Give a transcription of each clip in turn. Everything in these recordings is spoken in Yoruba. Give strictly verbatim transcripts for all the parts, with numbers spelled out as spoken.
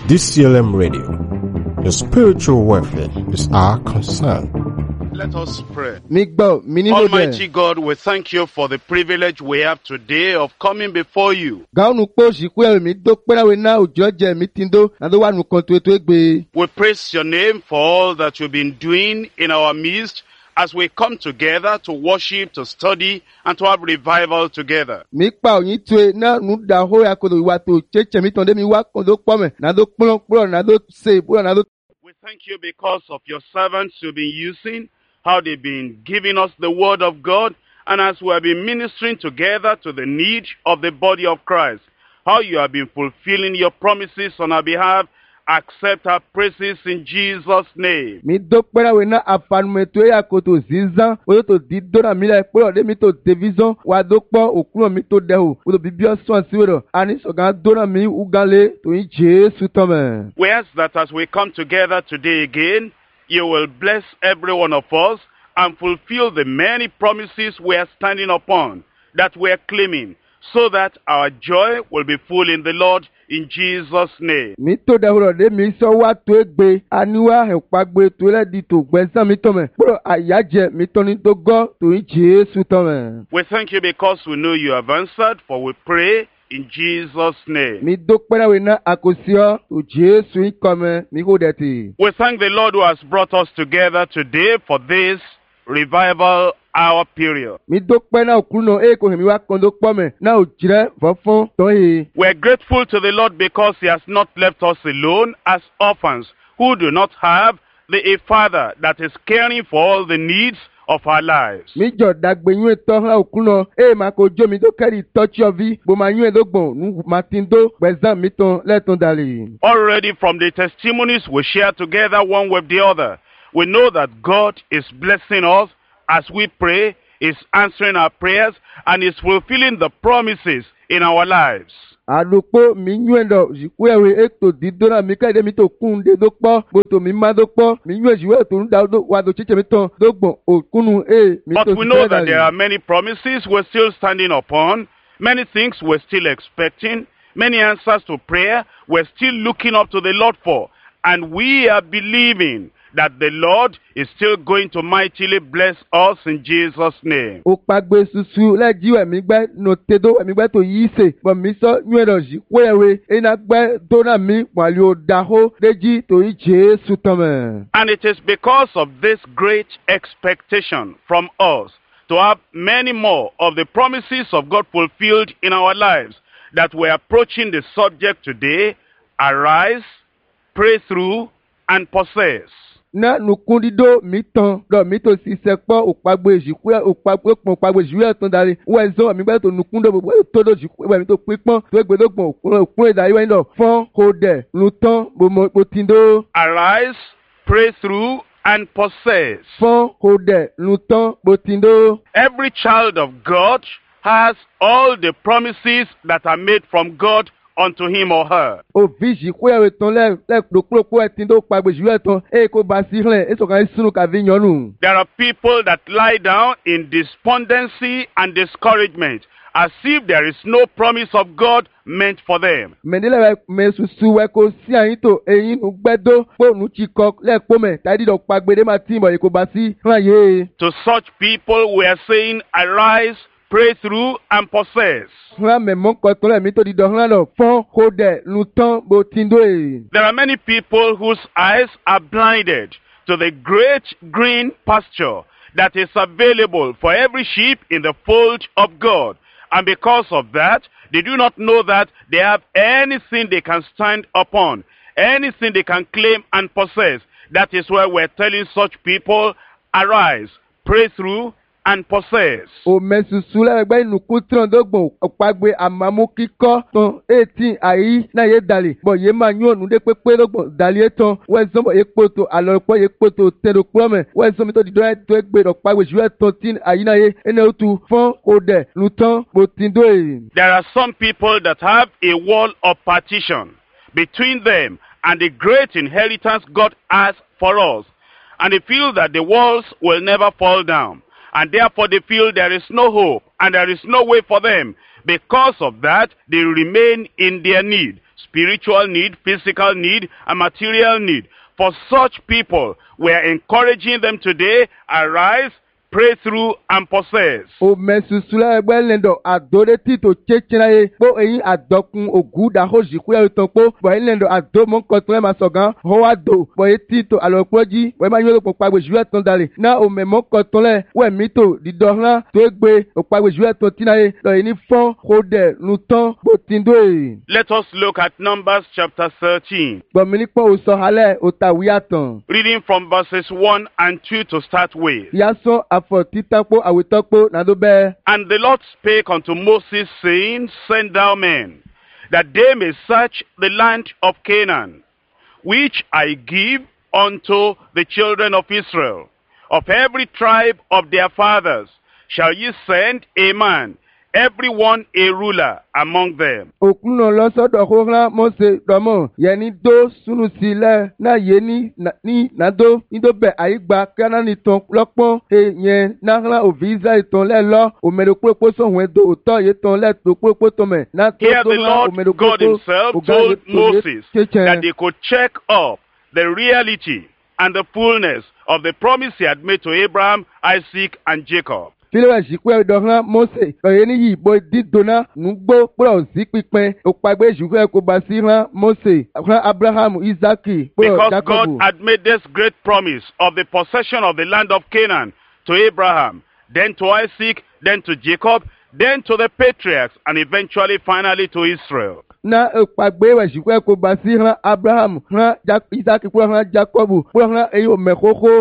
D C L M Radio. Your spiritual welfare is our concern. Let us pray. Migbo, mini Almighty God, we thank you for the privilege we have today of coming before you. Gaunu po shikwe mi do pera we na ojoje mi tindo na do wa nu kan to eto egbe. We praise your name for all that you've been doing in our midst as we come together to worship, to study, and to have revival together. Mi pa oyin tue na nu da ho ya ko do wa to cheche mi tonde mi wa ko do pome na do pon pon na do se pon na do. We thank you because of your servants you've been using, how they've been giving us the word of God, and as we have been ministering together to the need of the body of Christ, how you have been fulfilling your promises on our behalf. Accept our praises in Jesus' name. Mi do pera we na afanu me to ya ko to zizan o to di do na mi la pe de mi to division wa do po okun mi to de o o to bibio so si we ani so gan do na mi ugale to yin Jesu to me. We ask that as we come together today again, you will bless every one of us and fulfill the many promises we are standing upon, that we are claiming, so that our joy will be full in the Lord in Jesus' name. Mi to de horo de mi so wa to egbe aniwa he pagbe to le di to gbesan mi to me pro ayaje mi to ni to go to yin Jesu to me. We thank you because we know you have answered, for we pray in Jesus' name. Mi do pera we na akosio to Jesu yin come mi ho de ti. We thank the Lord who has brought us together today for this revival hour period. Mi do pe na okuno e ko mi wa kon do po me na o jire fofon to yi. We are grateful to the Lord because he has not left us alone as orphans who do not have the a father that is caring for all the needs of our lives. Mi jo dagbe yun to ha okuno e ma ko jo mi do keri touch your vi bo ma yun do gbon nu matindo gbezan mi ton le ton dali. Already from the testimonies we share together one with the other, we know that God is blessing us as we pray, is answering our prayers, and is fulfilling the promises in our lives. Alupo mi yun do jiwewe eto didora mi ka de mi to kun de do po bo to mi ma do po mi yun jiwe to da do wa do cheche mi ton do gbon okunu e mi to. But we know that there are many promises we're still standing upon, many things we're still expecting, many answers to prayer we're still looking up to the Lord for, and we are believing that the Lord is still going to mightily bless us in Jesus' name. O pagbe susu le jiwe mi gbe no tedo mi gbe to yi se bo mi so yun do ji wewe e na gbe do na mi wali o da ho deji to yi Jesu to me. And it is because of this great expectation from us to have many more of the promises of God fulfilled in our lives that we're approaching the subject today: arise, pray through, and possess. Na nukundido mi tan do mi to si sepo opagbe jiku opagbe pon opagbe jiwe tan dare we zo mi gbe to nukundo gbogbo to do jiku we mi to pipon to gbe dogbon okun edari we ndo fon kode lutan bo mo tindo. Arise, pray through, and possess. Fon kode lutan bo tindo. Every child of God has all the promises that are made from God unto him or her. O viji kwe ton le le dokpo e tindo pagbe jiwe ton e ko ba si ren e so kan sunu ka vi yonu. There are people that lie down in despondency and discouragement as if there is no promise of God meant for them. Mendele me susu we ko si ayin to eyin nu gbedo po nu chi ko le po me tadi do pagbe de ma ti mo e ko ba si ran ye. To such people we are saying, arise, pray through, and possess. There are many people whose eyes are blinded to the great green pasture that is available for every sheep in the fold of God. And because of that, they do not know that they have anything they can stand upon, anything they can claim and possess. That is why we're telling such people, arise, pray through, and possess. O mesusu la gbe nuku tran dogbon opagbe amamu kiko ton eighteen ayi na ye dali bo ye ma yun nu de pepe dogbon dali etan we zo bo ye poto aloropo ye poto tero prome we zo mi to di do to egbe opagbe juwe thirteen ayi na ye ene otu fon ode lutan bo tindo e. There are some people that have a wall of partition between them and the great inheritance God has for us, and they feel that the walls will never fall down. And therefore they feel there is no hope and there is no way for them. Because of that, they remain in their need. spiritual need, physical need, and material need. For such people, we are encouraging them today, arise, pray through, and possess. O mesusula egbe lendo adore tito chechena ye po eyin adokun oguda hojiku ya utonpo bo eyin lendo ado mon kotle masogan ho ado bo etito alopoji we ma yolo popagbe ju eton dale na o me mon kotle we mito didorlan to egbe opagbe ju eton tinaye lo eni fon hode nuton bo tindo e. Let us look at Numbers chapter thirteen. Bo mi ni po o so hale o tawi atan. Reading from verses one and two to start with. Ya so afọ titapo awitokpo na do be. And the Lord spake unto Moses, saying, Send thou men, that they may search the land of Canaan, which I give unto the children of Israel. Of every tribe of their fathers shall ye send a man, every one a ruler among them. Okuno lọ sọ́dọ̀ kóra Mose dọmọ yẹni do sunu sílẹ̀ náà yé ní ní nàdó nídóbẹ àyígbà kánání tán lọ́pọ́n èèyàn náà òbí Israẹli tán lẹ́ lọ òmèrè pópó sọ̀hún ẹ̀dọ́ òtọ́ yé tán lẹ́ tó pópó tán mẹ́ náà tó Here tó the náà Lord òmèrè God pópó himself ọ̀gá yé told tó yé Moses that kéèké. they could check up the reality and the fullness of the promise he had made to Abraham, Isaac, and Jacob. Fílẹ̀ ìṣìkú ẹ̀dọ̀ hàn Mose lọ́yẹ̀ ní yìí bó dídóná nùgbó pọ̀lọ̀ sí pípẹ́ òpàgbé ìṣìkú ẹ̀ kó bá sí hàn Mose hàn Abrahamu Isaki pọ̀lọ̀ Because Jacob. God had made this great promise of the possession of the land of Canaan to Abraham, then to Isaac, then to Jacob, then to the patriarchs, and eventually, finally, to Israel. Na òpàgbé ìṣìkú ẹ̀ kó bá sí hàn Abrahamu hàn Isaki pọ̀lọ̀ hàn Jacob pọ̀lọ̀ hàn èyí òmẹ̀kókó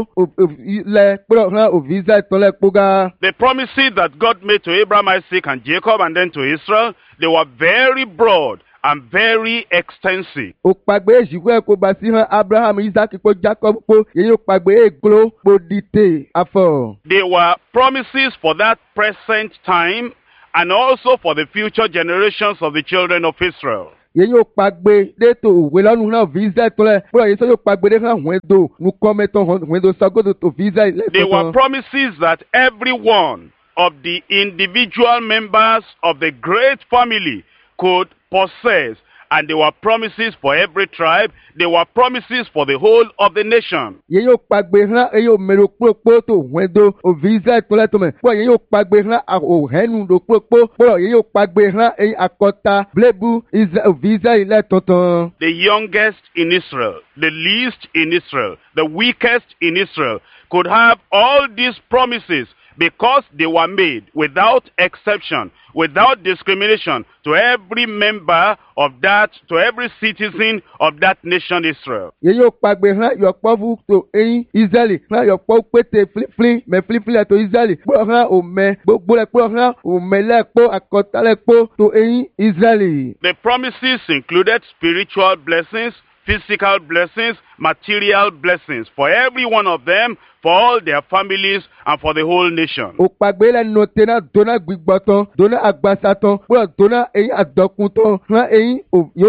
ilẹ̀ pọ̀lọ̀ hàn òbí Israẹli tán lẹ́ kpóga. The promises that God made to Abraham, Isaac, and Jacob, and then to Israel, they were very broad and very extensive. Òpàgbé ìṣìkú ẹ̀ kó bá sí hàn Abrahamu Isaki pọ̀ Jacob pọ̀ èyí òpàgbé ègbó pọ̀ dìtẹ̀ àfọ̀. They were promises for that present time and also for the future generations of the children of Israel. Yẹ́n yóò pàgbé létò òwe lọ́nu náà visa tọ́lẹ̀ bóyá yẹn sọ yóò pàgbé lé hàn wẹ́ndò nukọ́mẹ́tọ̀ wẹ́ndò sọ́gọ́dọ̀ tó visa They were lẹ́tọ̀tàn. promises that every one of the individual members of the great family could possess. And they were promises for every tribe. They were promises for the whole of the nation. Yẹ́n yóò pàgbé hàn èyí ò mẹ́rọ kpókpó tó wẹ́ndò ò visa tọ́lẹ̀ tó mẹ́ bóyá yẹn yóò pàgbé hàn òhẹ́nu ló kpókpó bóyá yẹn yóò pàgbé hàn èyí àkọ́ta blébu visa lẹ́tọ̀tàn. The youngest in Israel, the least in Israel, the weakest in Israel could have all these promises because they were made without exception, without discrimination, to every member of that, to every citizen of that nation Israel. Yẹ́n yóò pàgbé hàn yọ̀pọ̀ fún tó eyín Israẹli hàn yọ̀pọ̀ pété filifili mẹ́ filifili tó Israẹli kpọ̀ hàn òmẹ́ gbogbo lẹ̀ kpọ̀ hàn òmẹ́ lẹ̀ kpọ̀ àkọ́tà lẹ̀ kpọ̀ tó eyín Israẹli. The promises included spiritual blessings, physical blessings, material blessings for every one of them, for all their families, and for the whole nation. Òpàgbé lẹ̀ nù tẹ́nà dọ́nà gbígbọ́ tán dọ́nà àgbàsá tán kpọ̀ dọ́nà eyín àdọ́kun tán hàn eyín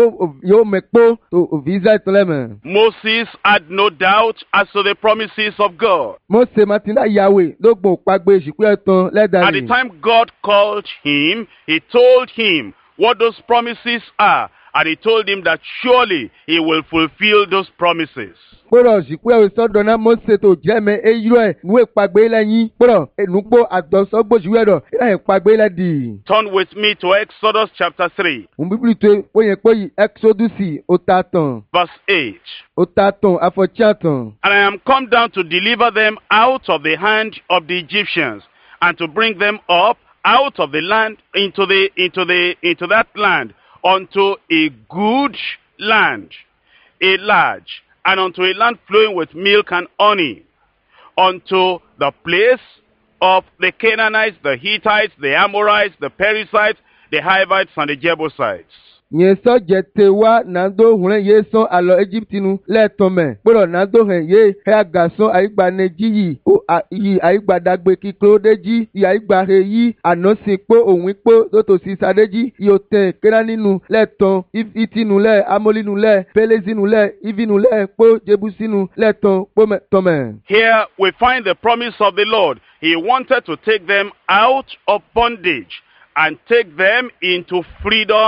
yóò mẹ́ kpọ̀ tó visa tán lẹ̀ mẹ́. Moses had no doubt as to the promises of God. Mose Martina Yahweh ló gbọ́ òpàgbé ìṣìkú ẹ̀ tán At lẹ́dàá the ni. time God called him, he told him what those promises are, and he told him that surely he will fulfill those promises. Kpọ̀rọ̀ ìṣìkú ẹ̀ sọ́dọ̀ náà Mose tó jẹ́ mẹ́ eyírọ̀ ẹ̀ nù ìpàgbé lẹ́yìn kpọ̀rọ̀ ẹ̀nùgbò àdọ́sọ́gbòsíwú ẹ̀dọ̀ ìlà ìpàgbé lẹ́dì. Turn with me to Exodus chapter three, Òun bíbélì tó oyè pé Exodus ó ta tàn verse eight. ó ta tàn àfọ̀tí àtàn. And I am come down to deliver them out of the hand of the Egyptians, and to bring them up out of the land into the into the into that land unto a good land, a large, and unto a land flowing with milk and honey, unto the place of the Canaanites, the Hittites, the Amorites, the Perizzites, the Hivites, and the Jebusites. Yẹn sọ jẹ te wá nàdó hùrẹ́ yé sọ àlọ́ Egyptinu lẹ́ẹ̀tọ́ mẹ́ kpọ̀rọ̀ nàdó hẹ̀ yé hẹ́ àgàsọ àyígbanẹ́jì yìí ó yìí àyígbadagbe kíkúrò déjì yìí àyígbahe yìí ànọ́sìn kpó òun kpó tótó sísá déjì yìí ó tẹ̀ kéra nínú lẹ́ẹ̀tọ́ ìtìnú lẹ̀ amólínú lẹ̀ pélésínú lẹ̀ ìvínú lẹ̀ kpó jebusínú lẹ́ẹ̀tọ́ kpó tọ́mẹ̀. Here we find the promise of the Lord. He wanted to take them out of bondage and take them into freedom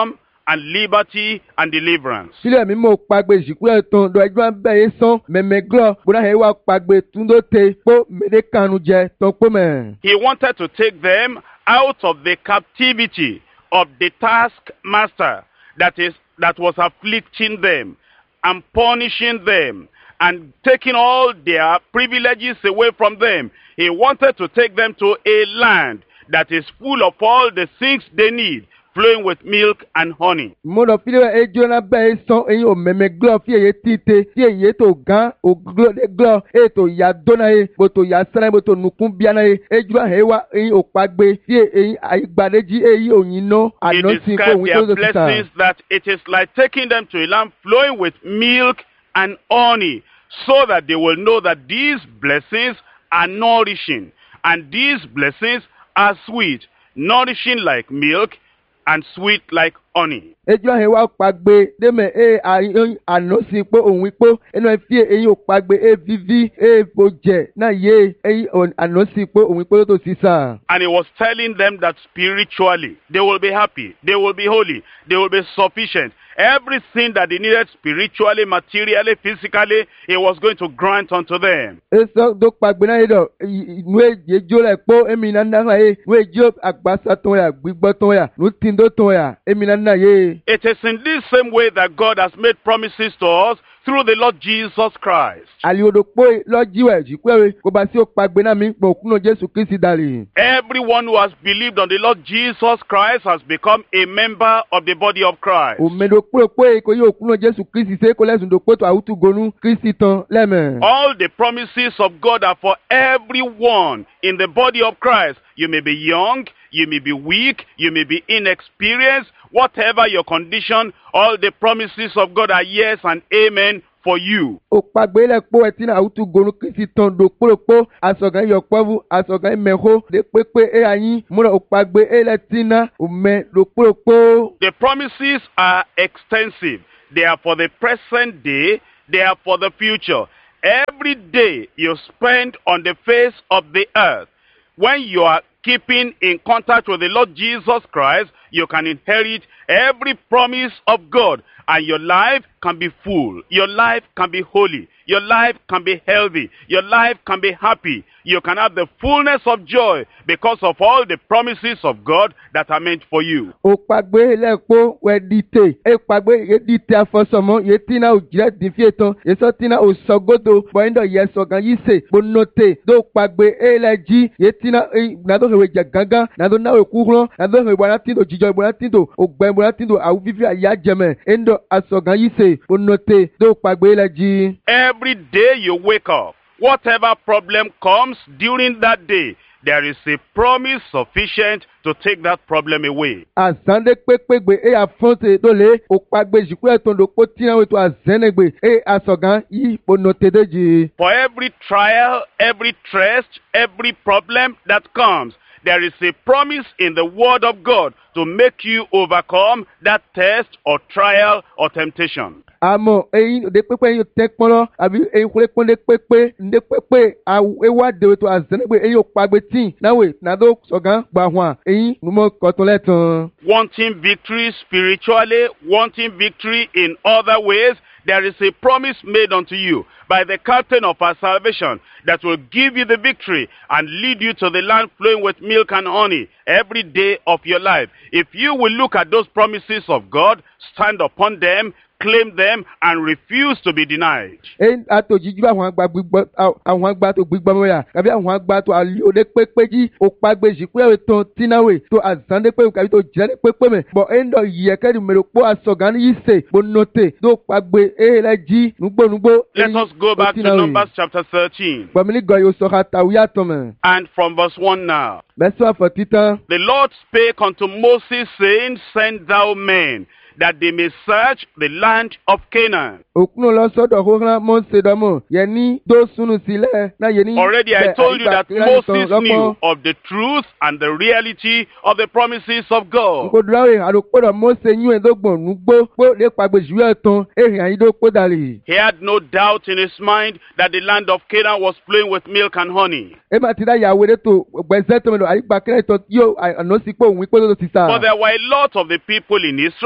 and liberty and deliverance. sílẹ̀ mi mo pagbe ìsìnkúlẹ̀ tán lọ ẹjọ́ abẹ́ yẹn sán mẹ̀mẹ́glọ́ gbọ́dọ̀ yẹn wá pagbe túndó te kpó mẹ́lẹ́ kanu jẹ tán kpó mẹ́. He wanted to take them out of the captivity of the taskmaster that is that was afflicting them and punishing them and taking all their privileges away from them. He wanted to take them to a land that is full of all the things they need, flowing with milk and honey. mo lọ fi lé ẹjọ́ náà bẹ́ẹ̀ sán eyín ò mẹ̀mẹ́glọ́ fi èyí títe tí èyí tó gán òglódéglọ́ èyí tó yà dóná yé bó tó yà sẹ́nà yé bó tó nùkún bíáná yé ẹjọ́ náà hẹ́ wá eyín ò pagbe tí èyí àyígbàdéjì èyí òyìn náà He àná sí kó described òun their tó tó sísà. blessings that it is like taking them to a land flowing with milk and honey, so that they will know that these blessings are nourishing and these blessings are sweet, nourishing like milk and sweet like honey. ẹjọ́ àhẹ́ wá pagbe dẹ́mẹ̀ ẹ àyìn àná sí pé òun ipò ẹnu ẹ fi eyín ò pagbe ẹ vivi ẹ bojẹ náà yé ẹyìn àná sí pé òun ipò tó tó sísà. And he was telling them that spiritually they will be happy, they will be holy, they will be sufficient. Everything that they needed spiritually, materially, physically, he was going to grant unto them. eso tó pagbe náà yé dọ̀ inú èjì ejò rẹ̀ pọ̀ èmi náà náà yé inú èjì àgbàsá tó yà gbígbọ́ tó yà inú tìǹdó tó yà èmi náà náà yé. It is in this same way that God has made promises to us through the Lord Jesus Christ. àlìodò pé lọ́jíwẹ̀ jìpẹ́rẹ́ kó bá sí ó pagbe náà mi pọ̀ kúnú Jésù Kristi dàrí. Everyone who has believed on the Lord Jesus Christ has become a member of the body of Christ. òmèdò pé pé kò yóò kúnú Jésù Kristi ṣe kó lẹ́sùn dòpó tó àwùjọ gonu Kristi tán lẹ́mẹ̀. All the promises of God are for everyone in the body of Christ. You may be young, you may be weak, you may be inexperienced, whatever your condition, all the promises of God are yes and amen for you. ó pagbe lẹ kpó ẹtí náà àwùjọ gonu Kristi tán do kpólókpó asọ̀gán yọ kpọ́fù asọ̀gán mẹ́kó lè pépé ẹ anyi múlò ó pagbe ẹ lẹ tí náà òmẹ do kpólókpó. The promises are extensive. They are for the present day, they are for the future. Every day you spend on the face of the earth, when you are keeping in contact with the Lord Jesus Christ, you can inherit every promise of God, and your life can be full, your life can be holy, your life can be healthy, your life can be happy. You can have the fullness of joy because of all the promises of God that are meant for you. ó pagbe lẹ kpó wẹ dìtè ẹ pagbe yé dìtè afọsọmọ yé tí náà ó jìrẹ dìfíè tán yé sọ tí náà ó sọgódò bọ́yìndọ̀ yẹ sọ̀gán yìí sè gbónótè dó pagbe ẹ lẹ jí yé tí náà ẹ nàdó hẹwẹ jẹ gángan nàdó náà ó kúrọ́ nàdó hẹwẹ bọ́lá tìǹdò jíjọ bọ́lá tìǹdò ògbẹ́ bọ́lá tìǹdò àwọn fífi àyà jẹmẹ ẹ ń dọ̀ asọ̀gán yìí sè gbónótè dó pagbe lẹ jí. Every day you wake up, whatever problem comes during that day, there is a promise sufficient to take that problem away. àzánde pépégbé ẹ àfọ́nté tó lé ó pagbe jìkú ẹ̀tọ́ lóko tí náà ètò àzẹ́nẹ̀gbé ẹ asọ̀gán yìí gbónótè déjì. For every trial, every test, every problem that comes, there is a promise in the Word of God to make you overcome that test or trial or temptation. àmọ́ eyín òde pépé eyín tẹ́ pọ́nrọ́ àbí eyín kúlẹ̀ pọ́nlé pépé ndé pépé ewa dèwé tó àzẹ́nẹ́gbé eyín ò pagbe tí náwó nàdó sọ̀gán gbà hàn eyín numọ̀ kọ́tún lẹ́tàn. Wanting victory spiritually, wanting victory in other ways, there is a promise made unto you by the captain of our salvation that will give you the victory and lead you to the land flowing with milk and honey every day of your life. If you will look at those promises of God, stand upon them, claim them, and refuse to be denied. eyín àtò jíjú àwọn àgbà gbígbọ́ àwọn àgbà tó gbígbọ́ mọ́ra kàbí àwọn àgbà tó àlóde pépé jí ó pagbe jìkú ẹ̀rọ tán tínáwé tó àzánde pépé kàbí tó jìrẹ́ pépé mẹ́ bọ̀ eyín dọ̀ yìí ẹ̀kẹ́ ni mẹ́rọ pọ́ àsọ̀gán yìí sè gbónótè tó pagbe eyín lẹ jí nugbónugbó. Let us go back to Numbers chapter thirteen. gbọ̀mílì gọ̀ yóò sọ̀rọ̀ àtàwíyá tán mẹ́. And from verse one now. mẹ́sàn-án àfọ̀ títán. The Lord spake unto Moses, saying, Send thou men, that they may search the land of Canaan. òkúnnù lọ sọ́dọ̀ hóhán mọ́sẹ̀dọ́mọ̀ yẹn ní tó sunu sílẹ̀ náà yẹn ní. Already I told you that Moses knew of the truth and the reality of the promises of God. nkodulawe àdókòdò mọ́sẹ̀ yún ẹ̀dọ́gbọ̀n nugbó kó lè pàgbé jùlọ tán èrìn àyídókò dàlè. He had no doubt in his mind that the land of Canaan was flowing with milk and honey. ẹ máa ti dá yàwó rẹ tó gbẹ̀nsẹ̀ tó mẹ́lò àyípa kẹ́rẹ́ tó yóò àná sí pé òun ìpè tó ti sá. For there were a lot of the people in Israel that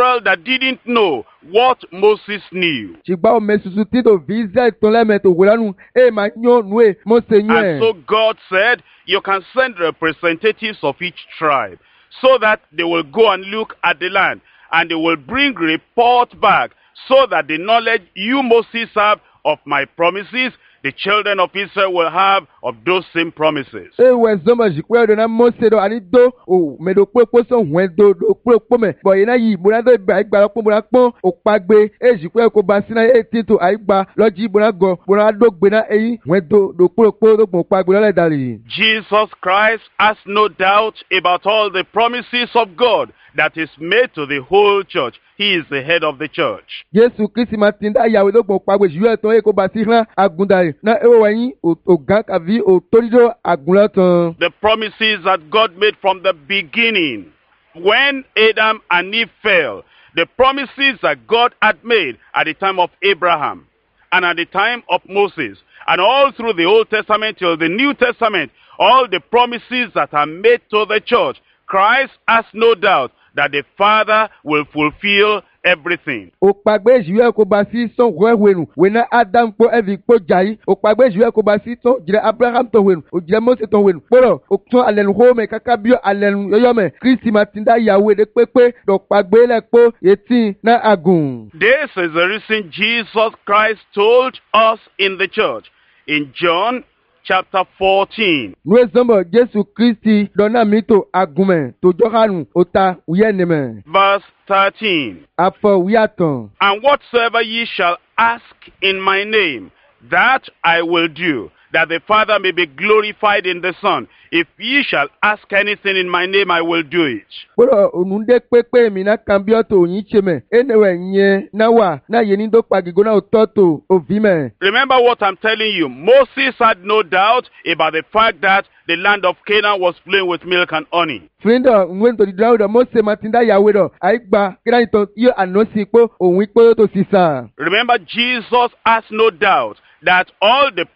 didn't know what Moses knew. ṣùgbọ́n ọmọ ẹ̀sùsù tí tó fi israel tó lẹ́mẹ̀ tó wúlọ́ nù ẹ̀ máa yán nù ẹ̀ mọ́sẹ̀ yán ẹ̀. And so God said, you can send representatives of each tribe so that they will go and look at the land, and they will bring report back, so that the knowledge you, Moses, have of my promises, the children of Israel will have of those same promises. ẹ wẹ zọmọ jìkú ẹdọ náà mọ́sẹ̀ dọ àní dó o mẹ́dọ̀ pé pọ́sọ̀ hùwẹ́ dó dó pé pọ́mẹ̀ bọ̀ yìí náà yìí ìbúra dọ̀ ìgbà ìgbà lọ́pọ̀ bọ̀nà pọ́n òpàgbé ẹ jìkú ẹ kó ba sínú ẹ tí tó àyígbà lọ́jì ìbúra gọ̀ bọ̀nà dógbé náà ẹyìn hùwẹ́ dó dó pé pọ́ dó gbọ̀n òpàgbé lọ́lẹ̀ dàrí. Jesus Christ has no doubt about all the promises of God that is made to the whole church. He is the head of the church. Jésù Kristi máa ti ń dá ìyàwó dógbọ̀n òpàgbé jù ẹ̀ tán ẹ kó ba sí hàn agundàrí náà ẹ wọ wẹ̀yìn ògán kàbí òtórídó àgùnlọ́ tán. The promises that God made from the beginning, when Adam and Eve fell, the promises that God had made at the time of Abraham and at the time of Moses, and all through the Old Testament till the New Testament, all the promises that are made to the church, Christ has no doubt that the Father will fulfill everything. òpàgbé ìṣúwẹ́ kó ba sí sàn wẹ́wẹ́nu wẹ́nà Adam kó ẹ̀fì kó jàyí òpàgbé ìṣúwẹ́ kó ba sí tán jìrẹ́ Abraham tán wẹ́nu òjìrẹ́ Mose tán wẹ́nu kpọ́rọ̀ òtún alẹ́nu hómẹ̀ kàkà bíọ́ alẹ́nu yọ́yọ́mẹ̀ Kristi máa ti dá ìyàwó èdè pépé dọ̀pàgbé lẹ̀ kpó etí náà àgùn. This is the reason Jesus Christ told us in the church in John chapter fourteen. Nue zombo Jésù Kristi dọ́nà mi tó agùnmẹ̀ tó jọ́hánù òta wíyẹ́nìmẹ̀. Verse thirteen. Afọ wíyàtàn. And whatsoever ye shall ask in my name, that I will do, that the Father may be glorified in the Son. If ye shall ask anything in my name, I will do it. Bọ́dọ̀ ònúndé pépé mi náà kan bí ọ̀tọ̀ òyìn ṣe mẹ̀. Ẹnìwẹ̀ yẹn náà wà náà yẹn ní dọ́pọ̀ àgìgò náà tọ́ tó òfin mẹ̀. Remember what I'm telling you. Moses had no doubt about the fact that the land of Canaan was flowing with milk and honey. Fúnindọ̀ ìwé nítorí Dáúdà Mósè máa ti ń dá ìyàwó rẹ̀ àìgbà kíná ìtàn yóò àná sí pé òun pé ó tó sì sàn. Remember, Jesus has no doubt that all the